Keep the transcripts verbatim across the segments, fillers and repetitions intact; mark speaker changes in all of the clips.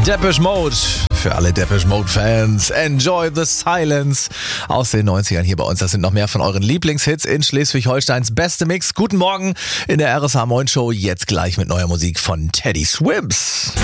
Speaker 1: Depeche Mode. Für alle Depeche Mode Fans. Enjoy the Silence aus den neunzigern hier bei uns. Das sind noch mehr von euren Lieblingshits in Schleswig-Holsteins beste Mix. Guten Morgen in der R S H Moin Show. Jetzt gleich mit neuer Musik von Teddy Swims.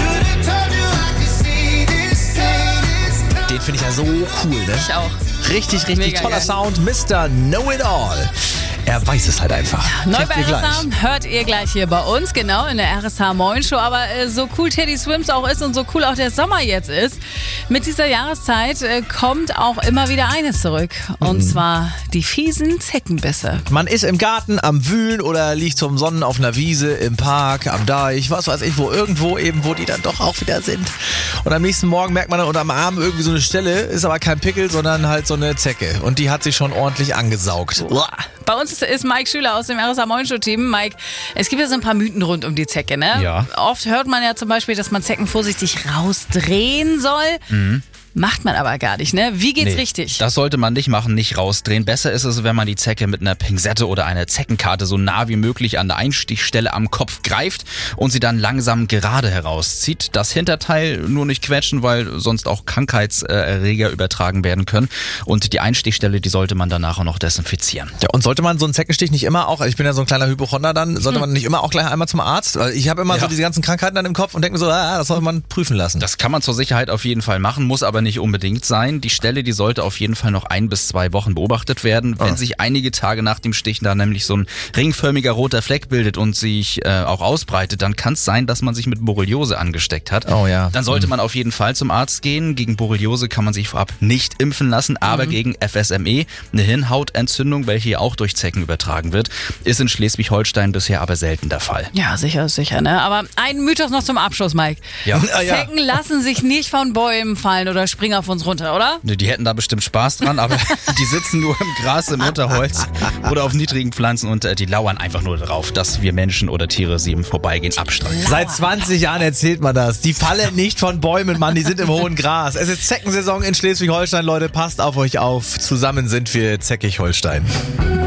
Speaker 1: Den finde ich ja so cool, ne?
Speaker 2: Ich auch.
Speaker 1: Richtig, richtig
Speaker 2: Mega
Speaker 1: toller
Speaker 2: geil.
Speaker 1: Sound. Mister Know-It-All. Er weiß es halt einfach.
Speaker 2: Neu
Speaker 1: Kriegt
Speaker 2: bei
Speaker 1: ihr
Speaker 2: R S
Speaker 1: gleich.
Speaker 2: H hört ihr gleich hier bei uns, genau, in der R S H Moin Show. Aber äh, so cool Teddy Swims auch ist und so cool auch der Sommer jetzt ist, mit dieser Jahreszeit äh, kommt auch immer wieder eines zurück. Und
Speaker 1: Mhm.
Speaker 2: zwar die fiesen Zeckenbisse.
Speaker 1: Man ist im Garten am Wühlen oder liegt zum Sonnen auf einer Wiese, im Park, am Deich, was weiß ich wo, irgendwo eben, wo die dann doch auch wieder sind. Und am nächsten Morgen merkt man dann unter dem Arm irgendwie so eine Stelle, ist aber kein Pickel, sondern halt so eine Zecke. Und die hat sich schon ordentlich angesaugt.
Speaker 2: Bei uns ist, ist Mike Schüler aus dem R S H Moin Show Team. Mike, es gibt ja so ein paar Mythen rund um die Zecke, ne?
Speaker 3: Ja.
Speaker 2: Oft hört man ja zum Beispiel, dass man Zecken vorsichtig rausdrehen soll.
Speaker 3: Mhm.
Speaker 2: Macht man aber gar nicht, ne? Wie geht's
Speaker 3: Nee,
Speaker 2: richtig?
Speaker 3: Das sollte man nicht machen, nicht rausdrehen. Besser ist es, wenn man die Zecke mit einer Pinzette oder einer Zeckenkarte so nah wie möglich an der Einstichstelle am Kopf greift und sie dann langsam gerade herauszieht. Das Hinterteil nur nicht quetschen, weil sonst auch Krankheitserreger übertragen werden können. Und die Einstichstelle, die sollte man danach auch noch desinfizieren.
Speaker 1: Ja, und sollte man so einen Zeckenstich nicht immer auch, ich bin ja so ein kleiner Hypochonder dann, sollte man nicht immer auch gleich einmal zum Arzt? Weil ich habe immer
Speaker 3: Ja.
Speaker 1: so diese ganzen Krankheiten dann im Kopf und denke mir so, ah, das sollte man prüfen lassen.
Speaker 3: Das kann man zur Sicherheit auf jeden Fall machen, muss aber nicht unbedingt sein. Die Stelle, die sollte auf jeden Fall noch ein bis zwei Wochen beobachtet werden. Wenn
Speaker 1: Ah.
Speaker 3: sich einige Tage nach dem Stich da nämlich so ein ringförmiger roter Fleck bildet und sich äh, auch ausbreitet, dann kann es sein, dass man sich mit Borreliose angesteckt hat.
Speaker 1: Oh ja.
Speaker 3: Dann sollte man auf jeden Fall zum Arzt gehen. Gegen Borreliose kann man sich vorab nicht impfen lassen, aber gegen F S M E, eine Hirnhautentzündung, welche hier auch durch Zecken übertragen wird, ist in Schleswig-Holstein bisher aber selten der Fall.
Speaker 2: Ja, sicher, sicher, ne? Aber ein Mythos noch zum Abschluss, Mike.
Speaker 3: Ja.
Speaker 1: Ah, ja.
Speaker 2: Zecken lassen sich nicht von Bäumen fallen oder springen auf uns runter, oder?
Speaker 3: Die hätten da bestimmt Spaß dran, aber die sitzen nur im Gras, im Unterholz oder auf niedrigen Pflanzen und äh, die lauern einfach nur darauf, dass wir Menschen oder Tiere sie im Vorbeigehen abstreifen.
Speaker 1: Seit zwanzig Jahren erzählt man das. Die fallen nicht von Bäumen, Mann, die sind im hohen Gras. Es ist Zeckensaison in Schleswig-Holstein, Leute, passt auf euch auf. Zusammen sind wir Zeckig-Holstein.